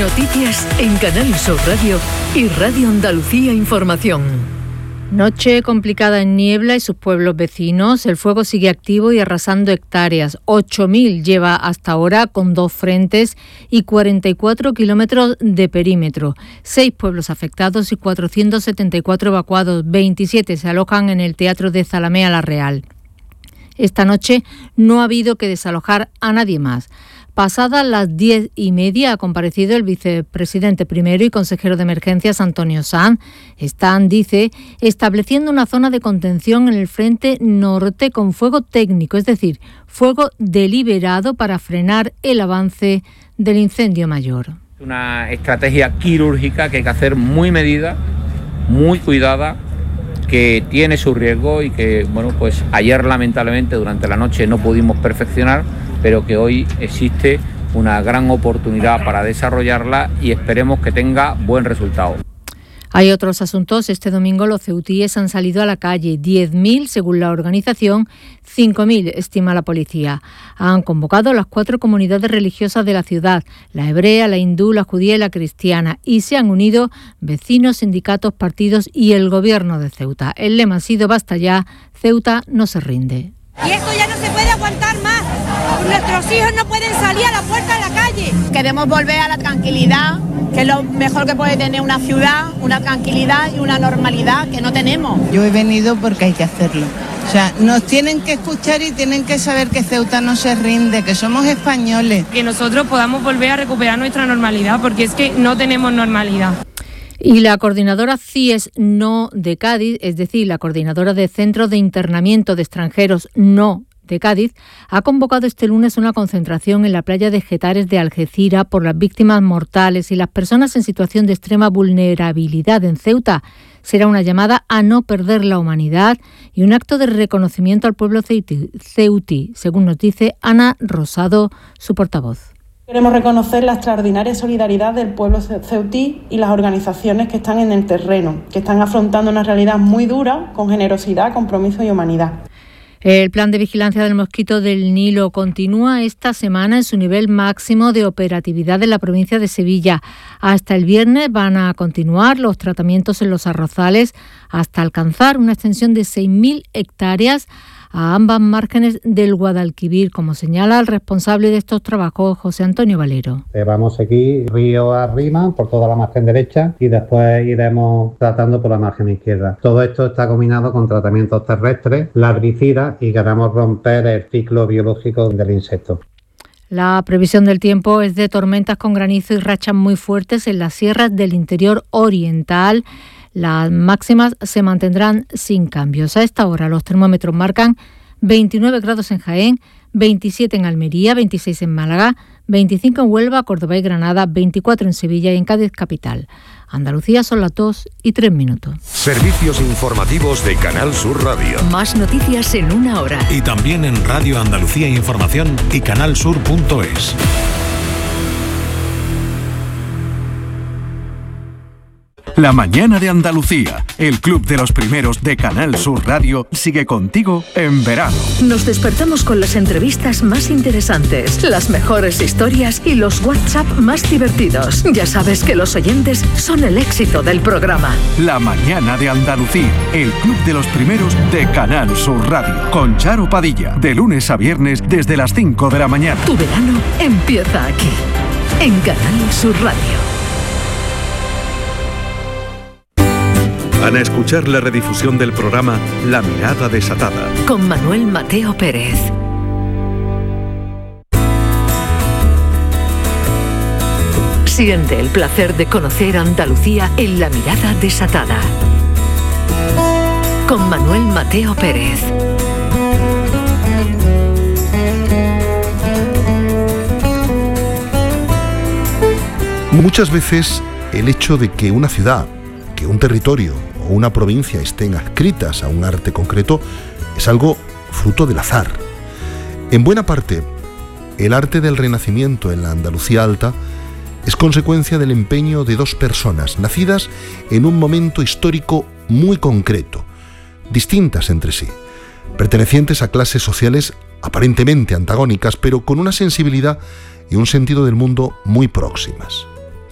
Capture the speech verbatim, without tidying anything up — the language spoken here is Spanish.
Noticias en Canal Sur Radio y Radio Andalucía Información. Noche complicada en Niebla y sus pueblos vecinos. El fuego sigue activo y arrasando hectáreas. ocho mil lleva hasta ahora con dos frentes y cuarenta y cuatro kilómetros de perímetro. Seis pueblos afectados y cuatrocientos setenta y cuatro evacuados. veintisiete se alojan en el Teatro de Zalamea la Real. Esta noche no ha habido que desalojar a nadie más. Pasadas las diez y media ha comparecido el vicepresidente primero y consejero de emergencias, Antonio Sanz. Están, dice, estableciendo una zona de contención en el frente norte con fuego técnico, es decir, fuego deliberado para frenar el avance del incendio mayor. Una estrategia quirúrgica que hay que hacer muy medida, muy cuidada, que tiene su riesgo y que, bueno, pues ayer lamentablemente durante la noche no pudimos perfeccionar, pero que hoy existe una gran oportunidad para desarrollarla y esperemos que tenga buen resultado. Hay otros asuntos. Este domingo los ceutíes han salido a la calle. diez mil según la organización, cinco mil estima la policía. Han convocado a las cuatro comunidades religiosas de la ciudad, la hebrea, la hindú, la judía y la cristiana, y se han unido vecinos, sindicatos, partidos y el gobierno de Ceuta. El lema ha sido "Basta ya, Ceuta no se rinde". Y esto ya no se puede aguantar más. Nuestros hijos no pueden salir a la puerta de la calle. Queremos volver a la tranquilidad, que es lo mejor que puede tener una ciudad, una tranquilidad y una normalidad que no tenemos. Yo he venido porque hay que hacerlo. O sea, nos tienen que escuchar y tienen que saber que Ceuta no se rinde, que somos españoles. Que nosotros podamos volver a recuperar nuestra normalidad, porque es que no tenemos normalidad. Y la coordinadora C I E S No de Cádiz, es decir, la coordinadora de Centros de Internamiento de Extranjeros No de Cádiz, ha convocado este lunes una concentración en la playa de Getares de Algeciras por las víctimas mortales y las personas en situación de extrema vulnerabilidad en Ceuta. Será una llamada a no perder la humanidad y un acto de reconocimiento al pueblo ceutí, ceutí según nos dice Ana Rosado, su portavoz. Queremos reconocer la extraordinaria solidaridad del pueblo ceutí y las organizaciones que están en el terreno, que están afrontando una realidad muy dura con generosidad, compromiso y humanidad. El plan de vigilancia del mosquito del Nilo continúa esta semana en su nivel máximo de operatividad en la provincia de Sevilla. Hasta el viernes van a continuar los tratamientos en los arrozales hasta alcanzar una extensión de seis mil hectáreas a ambas márgenes del Guadalquivir, como señala el responsable de estos trabajos, José Antonio Valero. Eh, vamos aquí río arriba por toda la margen derecha y después iremos tratando por la margen izquierda. Todo esto está combinado con tratamientos terrestres, larvicidas, y queremos romper el ciclo biológico del insecto. La previsión del tiempo es de tormentas con granizo y rachas muy fuertes en las sierras del interior oriental. Las máximas se mantendrán sin cambios. A esta hora los termómetros marcan veintinueve grados en Jaén, veintisiete en Almería, veintiséis en Málaga, veinticinco en Huelva, Córdoba y Granada, veinticuatro en Sevilla y en Cádiz capital. Andalucía son las dos y tres minutos. Servicios informativos de Canal Sur Radio. Más noticias en una hora. Y también en Radio Andalucía Información y canalsur punto es. La mañana de Andalucía, el club de los primeros de Canal Sur Radio, sigue contigo en verano. Nos despertamos con las entrevistas más interesantes, las mejores historias y los WhatsApp más divertidos. Ya sabes que los oyentes son el éxito del programa. La mañana de Andalucía, el club de los primeros de Canal Sur Radio, con Charo Padilla, de lunes a viernes desde las cinco de la mañana. Tu verano empieza aquí, en Canal Sur Radio. Van a escuchar la redifusión del programa La Mirada Desatada, con Manuel Mateo Pérez. Siente el placer de conocer Andalucía en La Mirada Desatada, con Manuel Mateo Pérez. Muchas veces el hecho de que una ciudad, que un territorio o una provincia estén adscritas a un arte concreto es algo fruto del azar. En buena parte, el arte del Renacimiento en la Andalucía Alta es consecuencia del empeño de dos personas nacidas en un momento histórico muy concreto, distintas entre sí, pertenecientes a clases sociales aparentemente antagónicas, pero con una sensibilidad y un sentido del mundo muy próximas.